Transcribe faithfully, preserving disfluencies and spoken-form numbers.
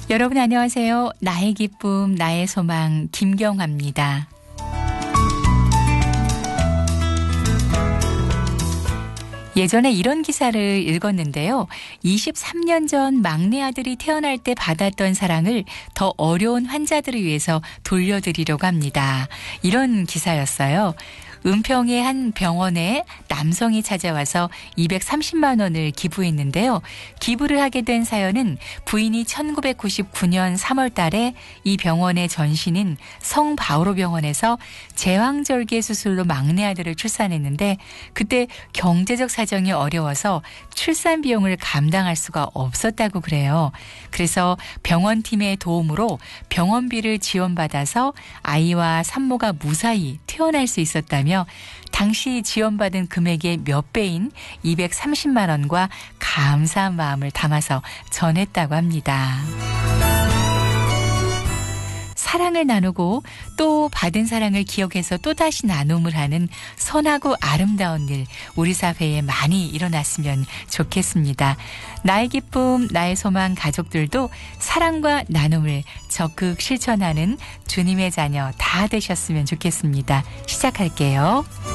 여러분 안녕하세요. 나의 기쁨, 나의 소망 김경화입니다. 예전에 이런 기사를 읽었는데요. 이십삼 년 전 막내 아들이 태어날 때 받았던 사랑을 더 어려운 환자들을 위해서 돌려드리려고 합니다. 이런 기사였어요. 은평의 한 병원에 남성이 찾아와서 이백삼십만 원을 기부했는데요. 기부를 하게 된 사연은 부인이 천구백구십구 년 삼월 달에 이 병원의 전신인 성바오로병원에서 제왕절개 수술로 막내 아들을 출산했는데 그때 경제적 사정이 어려워서 출산 비용을 감당할 수가 없었다고 그래요. 그래서 병원팀의 도움으로 병원비를 지원받아서 아이와 산모가 무사히 태어날 수 있었다며 당시 지원받은 금액의 몇 배인 이백삼십만 원과 감사한 마음을 담아서 전했다고 합니다. 사랑을 나누고 또 받은 사랑을 기억해서 또다시 나눔을 하는 선하고 아름다운 일 우리 사회에 많이 일어났으면 좋겠습니다. 나의 기쁨, 나의 소망 가족들도 사랑과 나눔을 적극 실천하는 주님의 자녀 다 되셨으면 좋겠습니다. 시작할게요.